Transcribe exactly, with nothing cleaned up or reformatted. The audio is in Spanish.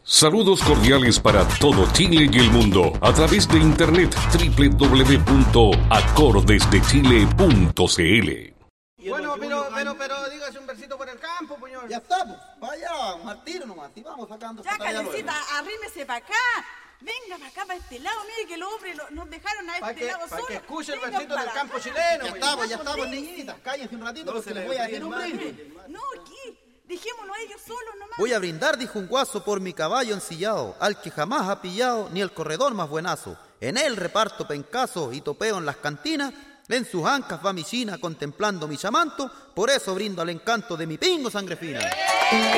Saludos cordiales para todo Chile y el mundo a través de internet doble u doble u doble u punto acordes de chile punto c l. Bueno, pero, pero, pero, dígase un versito por el campo, puñón. Ya está, pues. Vaya, Martino nomás. Y vamos sacando. Ya, Calecita, arrímese para acá. Venga para acá, para este lado. Mire que los hombres lo, nos dejaron a este Para que, lado pa solo. que escuche el Venga versito del para campo acá. chileno. Ya pues. estamos, ya estamos, niñitas. Cállense un ratito porque les voy a decir un brindis. No, aquí. Dejémonos a ellos solos nomás. Voy a brindar, dijo un guaso, por mi caballo ensillado, al que jamás ha pillado ni el corredor más buenazo. En él reparto pencaso y topeo en las cantinas. En sus ancas va mi china contemplando mi chamanto. Por eso brindo al encanto de mi pingo sangre fina.